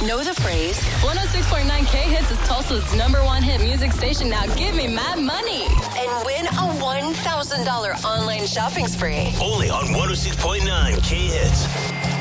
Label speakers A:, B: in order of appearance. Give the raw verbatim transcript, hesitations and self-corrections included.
A: know the phrase?
B: one oh six point nine K-Hits is Tulsa's number one hit music station. Now give me mad money.
A: And win a one thousand dollars online shopping spree.
C: Only on one oh six point nine K-Hits.